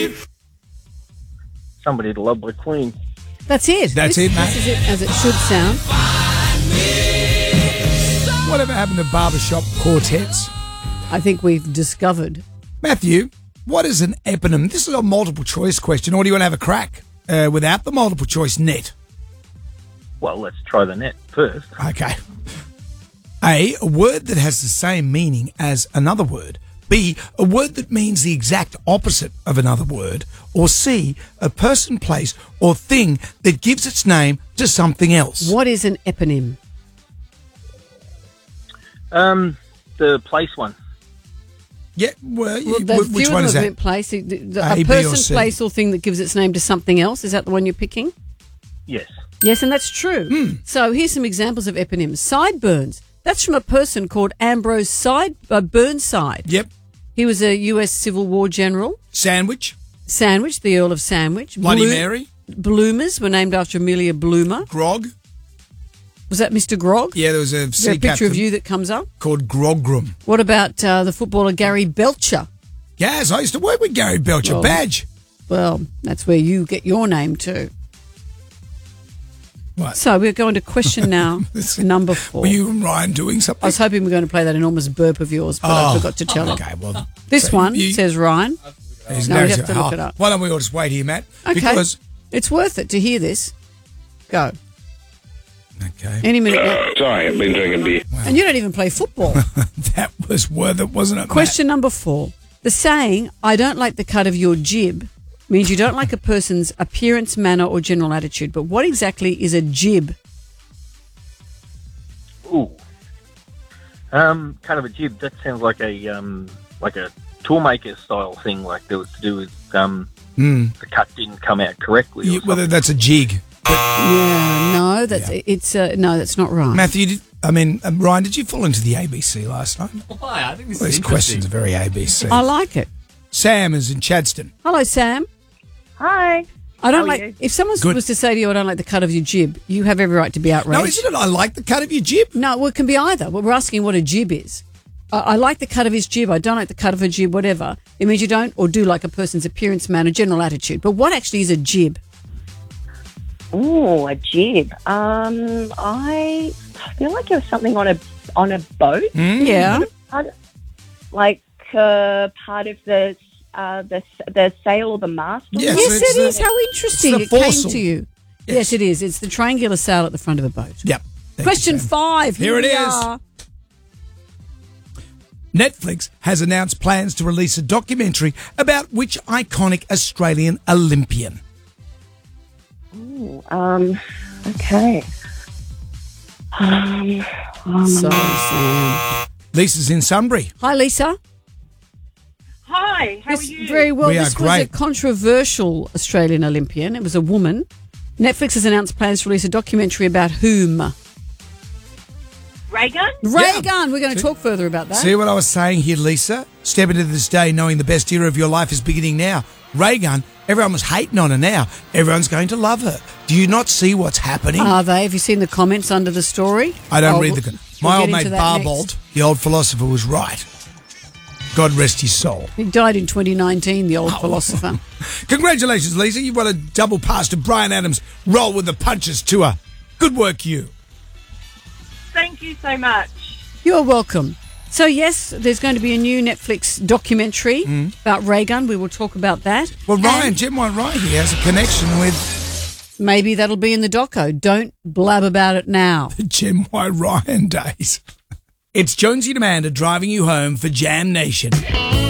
Somebody to love my queen. That's it. That's it, mate. This is it as it should sound. Whatever happened to barbershop quartets? I think we've discovered. Matthew, what is an eponym? This is a multiple choice question, or do you want to have a crack without the multiple choice net? Well, let's try the net first. Okay. A word that has the same meaning as another word. B, a word that means the exact opposite of another word. Or C, a person, place, or thing that gives its name to something else. What is an eponym? The place one. Yeah, well, Which one is that? Place, A, a B, person, or C? place, or thing that gives its name to something else. Is that the one you're picking? Yes. Yes, and that's true. So here's some examples of eponyms. Sideburns. That's from a person called Ambrose Burnside. Yep. He was a US Civil War general. Sandwich. Sandwich, the Earl of Sandwich. Bloody Mary. Bloomers were named after Amelia Bloomer. Grog. Was that Mr. Grog? Yeah, there was a Is sea there a picture captain of you that comes up? called Grogram. What about the footballer Gary Belcher? Yes, I used to work with Gary Belcher. Well, Badge. Well, that's where you get your name too. What? So we're going to question now number 4. Were you and Ryan doing something? I was hoping we were going to play that enormous burp of yours, but I forgot to tell it. Okay, well. This so one you- says Ryan. There's No, we have to look it up. Why don't we all just wait here, Matt? Okay. Because. It's worth it to hear this. Go. Okay. Any minute now. Sorry, I've been drinking beer. And you don't even play football. That was worth it, wasn't it? Question number 4. The saying, I don't like the cut of your jib, means you don't like a person's appearance, manner, or general attitude. But what exactly is a jib? Ooh. Kind of a jib. That sounds like a toolmaker style thing, like that was to do with the cut didn't come out correctly. Yeah, whether that's a jig. Yeah, no, that's not right. Matthew, Ryan, did you fall into the ABC last night? Why? I think this Well, is these questions are very ABC. I like it. Sam is in Chadston. Hello, Sam. Hi. I don't How are like you? if someone Good. was to say to you, "I don't like the cut of your jib," you have every right to be outraged. No, isn't it? I like the cut of your jib. No, well, it can be either. Well, we're asking what a jib is. I like the cut of his jib. I don't like the cut of her jib. Whatever. It means you don't or do like a person's appearance, manner, general attitude. But what actually is a jib? Ooh, a jib. I feel like it was something on a boat. Yeah. Part of the sail or the mast. Or Yes, Yes, it's it is. How interesting it's the it came foresail. to you. Yes. Yes, it is. It's the triangular sail at the front of a boat. Yep. Thank Question you, Sam. 5. Here it we is. are. Netflix has announced plans to release a documentary about which iconic Australian Olympian. Okay. Sorry, Sam. Lisa's in Sunbury. Hi, Lisa. Hi, how Yes, very well. We are This was a great. controversial Australian Olympian. It was a woman. Netflix has announced plans to release a documentary about whom? Reagan? Reagan. We're going to talk further about that. See what I was saying here, Lisa? Step into this day knowing the best era of your life is beginning now. Reagan, everyone was hating on her now. Everyone's going to love her. Do you not see what's happening? Are they? Have you seen the comments under the story? I don't Oh, read we'll My get old into mate that Barbold, next. the old philosopher, was right. God rest his soul. He died in 2019, the old philosopher. Congratulations, Lisa. You've won a double pass to Brian Adams' Roll with the Punches tour. Good work, you. Thank you so much. You're welcome. So, yes, there's going to be a new Netflix documentary about Reagan. We will talk about that. Well, Ryan, And Jim White Ryan here has a connection with maybe that'll be in the doco. Don't blab about it now. the Jim White Ryan days. It's Jonesy and Amanda driving you home for Jam Nation.